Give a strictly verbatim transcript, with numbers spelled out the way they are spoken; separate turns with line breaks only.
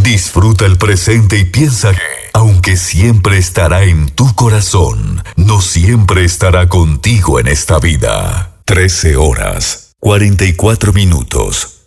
Disfruta el presente y piensa que, aunque siempre estará en tu corazón, no siempre estará contigo en esta vida. trece horas, cuarenta y cuatro minutos.